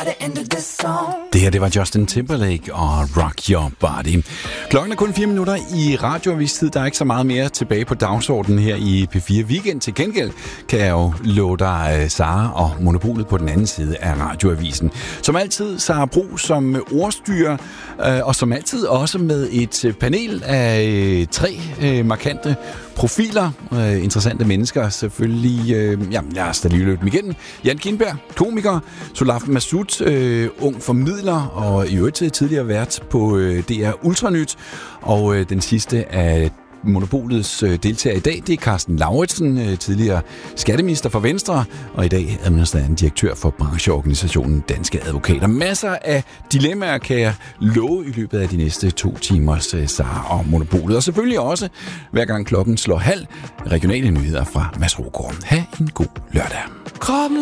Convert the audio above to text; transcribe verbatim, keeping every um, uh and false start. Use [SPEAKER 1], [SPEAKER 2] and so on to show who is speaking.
[SPEAKER 1] Det her, det var Justin Timberlake og Rock Your Body. Klokken er kun fire minutter i radioavistid. Der er ikke så meget mere tilbage på dagsordenen her i P fire Weekend. Til gengæld kan jeg jo love dig Sara og Monopolet på den anden side af radioavisen. Som altid, Sara Bro som ordstyrer, og som altid også med et panel af tre markante profiler. Interessante mennesker selvfølgelig. Ja, jeg har stadig lige løbet dem igennem. Jan Gintberg, komiker. Solaf Massoud, øh, ung formidler og i øvrigt tidligere vært på øh, D R Ultranyt. Og øh, den sidste af Monopolets øh, deltager i dag, det er Carsten Lauritsen, øh, tidligere skatteminister for Venstre, og i dag administrerende direktør for brancheorganisationen Danske Advokater. Masser af dilemmaer kan jeg love i løbet af de næste to timers øh, Sara og Monopolet. Og selvfølgelig også, hver gang klokken slår halv, regionale nyheder fra Mads Rogård. Ha' en god lørdag. Kroppen